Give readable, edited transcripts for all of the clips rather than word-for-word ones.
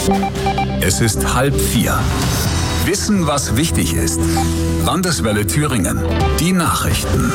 Es ist 3:30. Wissen, was wichtig ist. Landeswelle Thüringen. Die Nachrichten.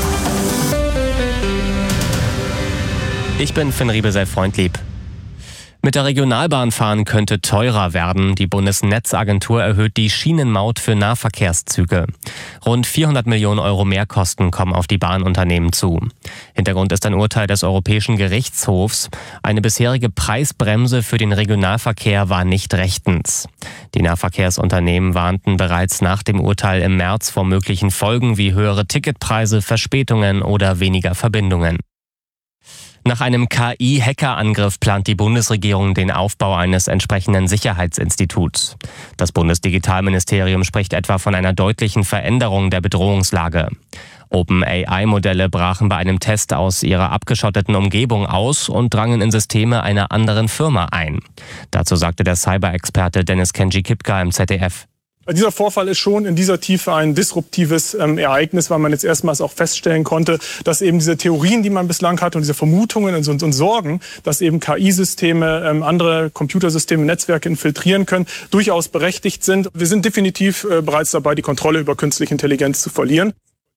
Ich bin Finn Riebesell-Freundlieb. Mit der Regionalbahn fahren könnte teurer werden. Die Bundesnetzagentur erhöht die Schienenmaut für Nahverkehrszüge. Rund 400 Millionen Euro Mehrkosten kommen auf die Bahnunternehmen zu. Hintergrund ist ein Urteil des Europäischen Gerichtshofs. Eine bisherige Preisbremse für den Regionalverkehr war nicht rechtens. Die Nahverkehrsunternehmen warnten bereits nach dem Urteil im März vor möglichen Folgen wie höhere Ticketpreise, Verspätungen oder weniger Verbindungen. Nach einem KI-Hackerangriff plant die Bundesregierung den Aufbau eines entsprechenden Sicherheitsinstituts. Das Bundesdigitalministerium spricht etwa von einer deutlichen Veränderung der Bedrohungslage. OpenAI-Modelle brachen bei einem Test aus ihrer abgeschotteten Umgebung aus und drangen in Systeme einer anderen Firma ein. Dazu sagte der Cyber-Experte Dennis Kenji-Kipka im ZDF. Dieser Vorfall ist schon in dieser Tiefe ein disruptives Ereignis, weil man jetzt erstmals auch feststellen konnte, dass eben diese Theorien, die man bislang hatte und diese Vermutungen und Sorgen, dass eben KI-Systeme andere Computersysteme, Netzwerke infiltrieren können, durchaus berechtigt sind. Wir sind definitiv bereits dabei, die Kontrolle über künstliche Intelligenz zu verlieren.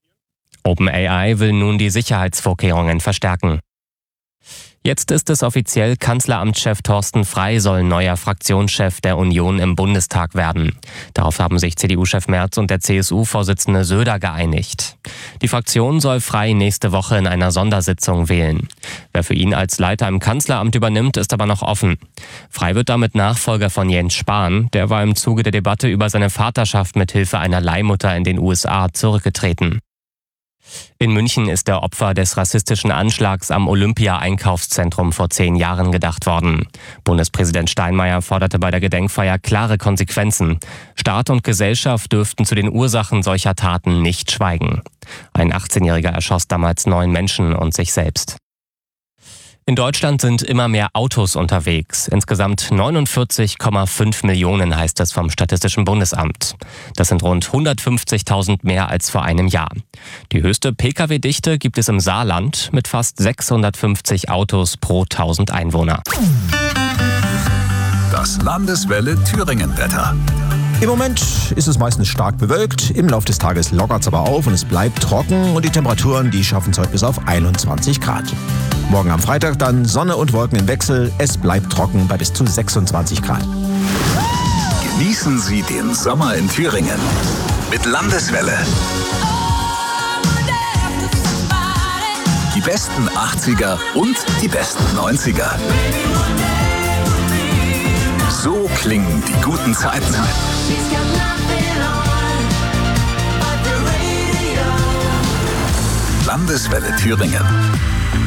OpenAI will nun die Sicherheitsvorkehrungen verstärken. Jetzt ist es offiziell, Kanzleramtschef Thorsten Frey soll neuer Fraktionschef der Union im Bundestag werden. Darauf haben sich CDU-Chef Merz und der CSU-Vorsitzende Söder geeinigt. Die Fraktion soll Frey nächste Woche in einer Sondersitzung wählen. Wer für ihn als Leiter im Kanzleramt übernimmt, ist aber noch offen. Frey wird damit Nachfolger von Jens Spahn. Der war im Zuge der Debatte über seine Vaterschaft mit Hilfe einer Leihmutter in den USA zurückgetreten. In München ist der Opfer des rassistischen Anschlags am Olympia-Einkaufszentrum vor 10 Jahren gedacht worden. Bundespräsident Steinmeier forderte bei der Gedenkfeier klare Konsequenzen. Staat und Gesellschaft dürften zu den Ursachen solcher Taten nicht schweigen. Ein 18-Jähriger erschoss damals 9 Menschen und sich selbst. In Deutschland sind immer mehr Autos unterwegs. Insgesamt 49,5 Millionen heißt es vom Statistischen Bundesamt. Das sind rund 150.000 mehr als vor einem Jahr. Die höchste Pkw-Dichte gibt es im Saarland mit fast 650 Autos pro 1000 Einwohner. Das Landeswelle Thüringen-Wetter. Im Moment ist es meistens stark bewölkt, im Laufe des Tages lockert es aber auf und es bleibt trocken und die Temperaturen, die schaffen es heute bis auf 21 Grad. Morgen am Freitag dann Sonne und Wolken im Wechsel, es bleibt trocken bei bis zu 26 Grad. Genießen Sie den Sommer in Thüringen mit Landeswelle. Die besten 80er und die besten 90er. So klingen die guten Zeiten. Landeswelle Thüringen.